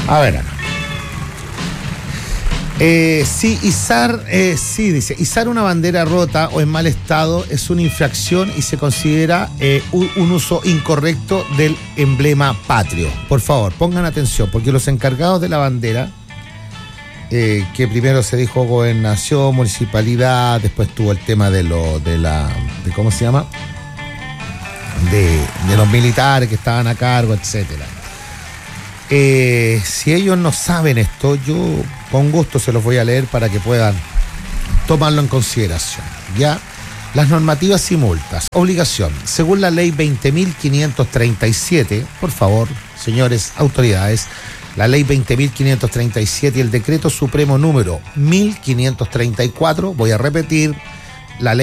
A ver, acá. Dice, izar una bandera rota o en mal estado es una infracción y se considera un uso incorrecto del emblema patrio. Por favor, pongan atención, porque los encargados de la bandera, que primero se dijo gobernación, municipalidad, después tuvo el tema de ¿cómo se llama? De los militares que estaban a cargo, etcétera. Si ellos no saben esto, yo con gusto se los voy a leer para que puedan tomarlo en consideración. Ya, las normativas y multas. Obligación, según la ley 20.537, por favor, señores autoridades, la ley 20.537 y el decreto supremo número 1534, voy a repetir, la ley